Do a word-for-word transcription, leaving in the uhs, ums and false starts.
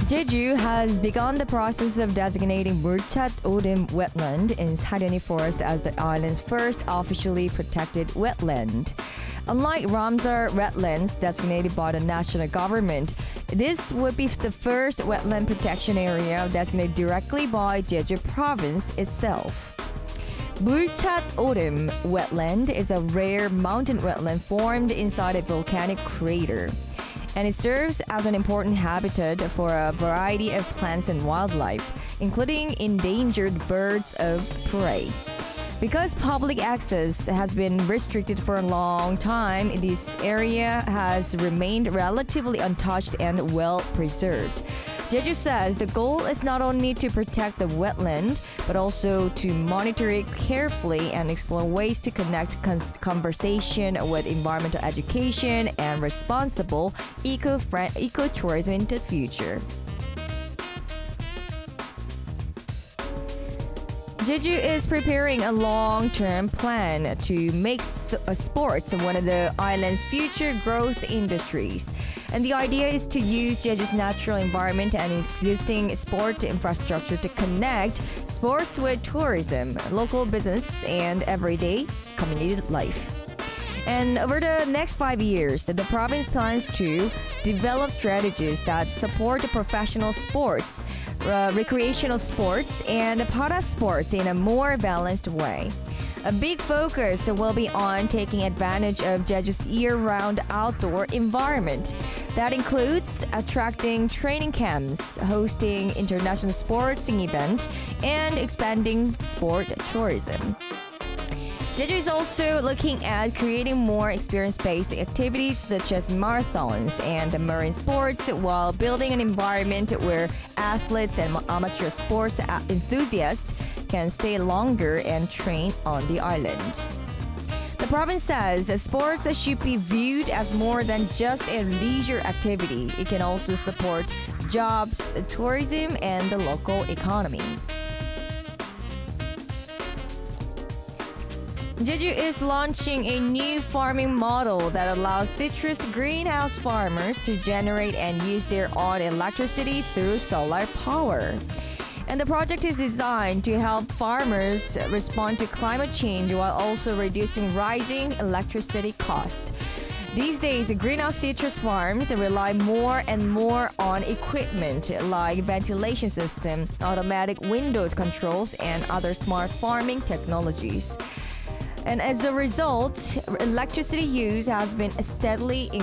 Jeju has begun the process of designating Murchat Odem wetland in Saryani Forest as the island's first officially protected wetland. Unlike Ramsar wetlands designated by the national government, this would be the first wetland protection area designated directly by Jeju province itself. Murchat Odem wetland is a rare mountain wetland formed inside a volcanic crater, and it serves as an important habitat for a variety of plants and wildlife, including endangered birds of prey. Because public access has been restricted for a long time, this area has remained relatively untouched and well preserved. Jeju says the goal is not only to protect the wetland, but also to monitor it carefully and explore ways to connect con- conversation with environmental education and responsible eco-friend- eco-tourism in the future. Jeju is preparing a long-term plan to make s- uh, sports one of the island's future growth industries. And the idea is to use Jeju's natural environment and existing sport infrastructure to connect sports with tourism, local business, and everyday community life. And over the next five years, the province plans to develop strategies that support professional sports, uh, recreational sports, and para sports in a more balanced way. A big focus will be on taking advantage of Jeju's year-round outdoor environment. That includes attracting training camps, hosting international sports events, and expanding sport tourism. Jeju is also looking at creating more experience-based activities such as marathons and marine sports while building an environment where athletes and amateur sports enthusiasts can stay longer and train on the island. The province says sports should be viewed as more than just a leisure activity. It can also support jobs, tourism, and the local economy. Jeju is launching a new farming model that allows citrus greenhouse farmers to generate and use their own electricity through solar power. And the project is designed to help farmers respond to climate change while also reducing rising electricity costs. These days, greenhouse citrus farms rely more and more on equipment like ventilation system, automatic window controls, and other smart farming technologies. And as a result, electricity use has been steadily increasing.